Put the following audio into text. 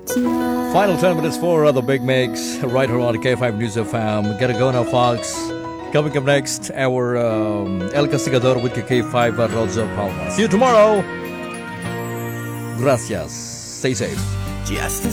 Final 10 minutes for the big mix right here on the K5 News FM. Gotta go now, folks. Coming up next, our El Castigador with K5 Rosa Palma. See you tomorrow. Gracias. Stay safe. Just